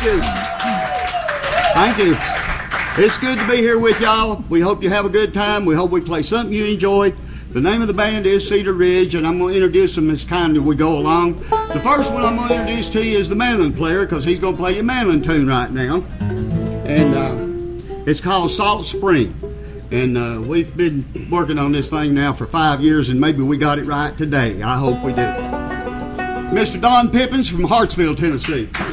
Thank you. Thank you. It's good to be here with y'all. We hope you have a good time. We hope we play something you enjoy. The name of the band is Cedar Ridge, and I'm going to introduce them as kind as we go along. The first one I'm going to introduce to you is the mandolin player, because he's going to play you a mandolin tune right now. And it's called Salt Spring. And we've been working on this thing now for 5 years, and maybe we got it right today. I hope we do. Mr. Don Pippins from Hartsville, Tennessee.